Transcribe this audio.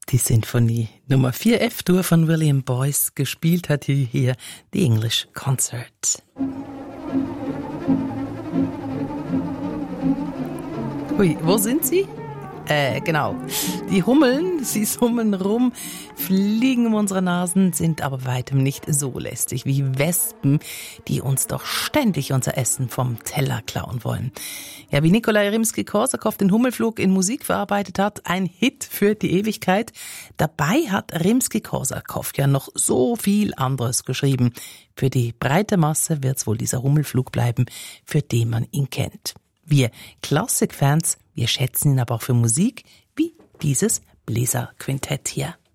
Die Sinfonie Nummer 4 F-Dur von William Boyce. Gespielt hat hier die English Concert. Hui, wo sind sie? Genau. Die Hummeln, sie summen rum, fliegen um unsere Nasen, sind aber weitem nicht so lästig wie Wespen, die uns doch ständig unser Essen vom Teller klauen wollen. Ja, wie Nikolai Rimsky-Korsakow den Hummelflug in Musik verarbeitet hat, ein Hit für die Ewigkeit. Dabei hat Rimsky-Korsakow ja noch so viel anderes geschrieben. Für die breite Masse wird's wohl dieser Hummelflug bleiben, für den man ihn kennt. Wir Klassikfans, wir schätzen ihn aber auch für Musik wie dieses Bläserquintett hier.